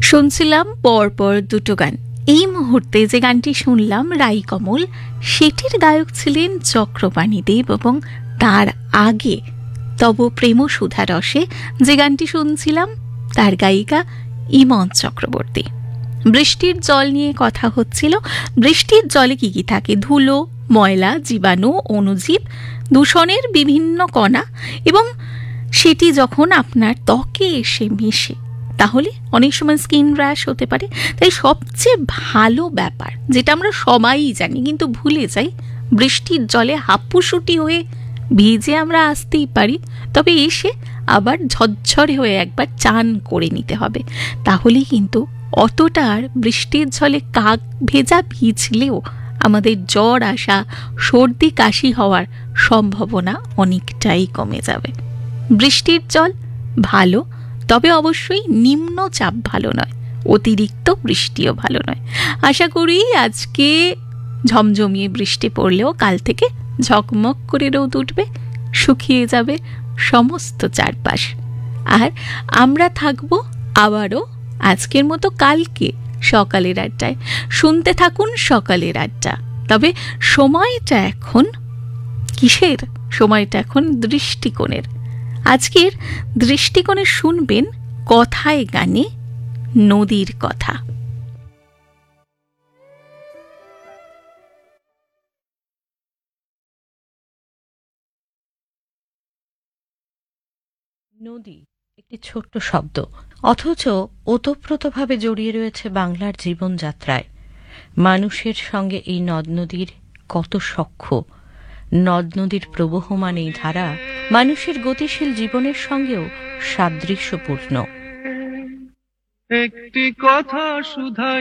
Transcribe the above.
শুনছিলাম পরপর দুটো গান। এই মুহূর্তে যে গানটি শুনলাম রাই কমল, সেটির গায়ক ছিলেন চক্রপাণী দেব, এবং তার আগে তব প্রেম সুধা রসে যে গানটি শুনছিলাম তার গায়িকা ইমন চক্রবর্তী। বৃষ্টির জল নিয়ে কথা হচ্ছিল। বৃষ্টির জলে কি কি থাকে? ধুলো, ময়লা, জীবাণু, অণুজীব, দূষণের বিভিন্ন কণা, এবং সেটি যখন আপনার ত্বকে এসে মিশে তাহলে অনেক সময় স্কিন র্যাশ হতে পারে। তাই সবচেয়ে ভালো ব্যাপার, যেটা আমরা সবাই জানি কিন্তু ভুলে যাই, বৃষ্টির জলে হাপুসুটি হয়ে ভিজে আমরা আসতেই পারি, তবে এসে আবার ঝরঝরে হয়ে একবার চান করে নিতে হবে। তাহলেই কিন্তু অতটা আর বৃষ্টির জলে কাক ভেজা ভিজলেও আমাদের জ্বর আসা, সর্দি কাশি হওয়ার সম্ভাবনা অনেকটাই কমে যাবে। বৃষ্টির জল ভালো, তবে অবশ্যই নিম্নচাপ ভালো নয়, অতিরিক্ত বৃষ্টিও ভালো নয়। আশা করি আজকে ঝমঝমিয়ে বৃষ্টি পড়লেও কাল থেকে ঝকমক করে রোদ উঠবে, শুকিয়ে যাবে সমস্ত চারপাশ। আর আমরা থাকবো আবারও আজকের মতো কালকে সকালের আড্ডায়। শুনতে থাকুন সকালের আড্ডা। তবে সময়টা এখন কিসের? সময়টা এখন দৃষ্টিকোণের। আজকের দৃষ্টিকোণে শুনবেন কথায় গানে নদীর কথা। নদী একটি ছোট্ট শব্দ, অথচ ওতপ্রোতভাবে জড়িয়ে রয়েছে বাংলার জীবনযাত্রায়। মানুষের সঙ্গে এই নদ নদীর কত সখ্য। নদ নদীর প্রবহমান এই ধারা মানুষের গতিশীল জীবনের সঙ্গেও সাদৃশ্যপূর্ণ। একটি কথা শুধাই